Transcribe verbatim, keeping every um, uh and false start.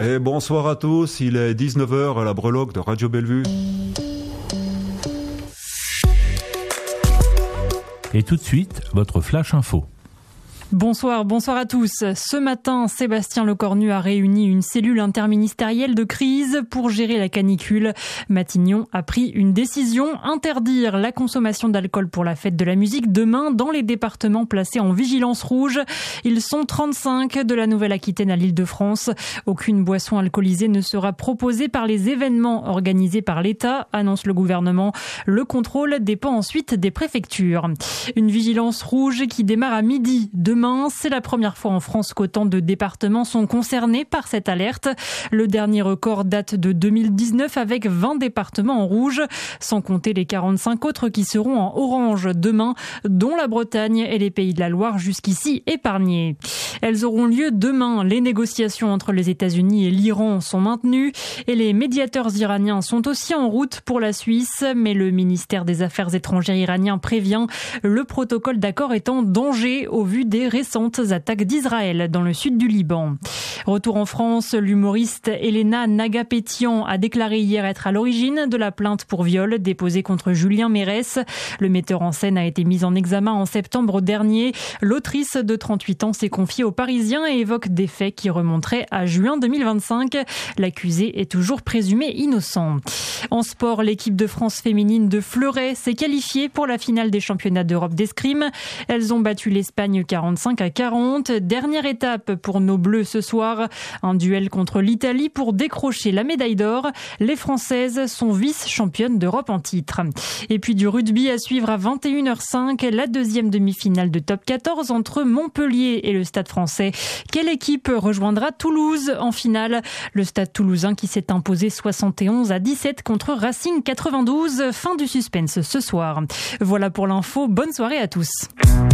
Et bonsoir à tous, il est dix-neuf heures à la breloque de Radio Bellevue. Et tout de suite, votre Flash Info. Bonsoir, bonsoir à tous. Ce matin, Sébastien Lecornu a réuni une cellule interministérielle de crise pour gérer la canicule. Matignon a pris une décision, interdire la consommation d'alcool pour la fête de la musique demain dans les départements placés en vigilance rouge. Ils sont trente-cinq de la Nouvelle-Aquitaine à l'Île-de-France. Aucune boisson alcoolisée ne sera proposée par les événements organisés par l'État, annonce le gouvernement. Le contrôle dépend ensuite des préfectures. Une vigilance rouge qui démarre à midi demain. C'est la première fois en France qu'autant de départements sont concernés par cette alerte. Le dernier record date de deux mille dix-neuf avec vingt départements en rouge, sans compter les quarante-cinq autres qui seront en orange demain, dont la Bretagne et les Pays de la Loire jusqu'ici épargnés. Elles auront lieu demain. Les négociations entre les États-Unis et l'Iran sont maintenues et les médiateurs iraniens sont aussi en route pour la Suisse. Mais le ministère des Affaires étrangères iranien prévient, le protocole d'accord est en danger au vu des récentes attaques d'Israël dans le sud du Liban. Retour en France, l'humoriste Elena Nagapetian a déclaré hier être à l'origine de la plainte pour viol déposée contre Julien Mérès. Le metteur en scène a été mis en examen en septembre dernier. L'autrice de trente-huit ans s'est confiée aux Parisiens et évoque des faits qui remonteraient à juin deux mille vingt-cinq. L'accusé est toujours présumé innocent. En sport, l'équipe de France féminine de fleuret s'est qualifiée pour la finale des championnats d'Europe d'escrime. Elles ont battu l'Espagne quarante-cinq à quarante. Dernière étape pour nos Bleus ce soir. Un duel contre l'Italie pour décrocher la médaille d'or. Les Françaises sont vice-championnes d'Europe en titre. Et puis du rugby à suivre à vingt et une heures cinq. La deuxième demi-finale de top quatorze entre Montpellier et le Stade français. Quelle équipe rejoindra Toulouse en finale? Le Stade toulousain qui s'est imposé soixante et onze à dix-sept contre Racing quatre-vingt-douze. Fin du suspense ce soir. Voilà pour l'info. Bonne soirée à tous.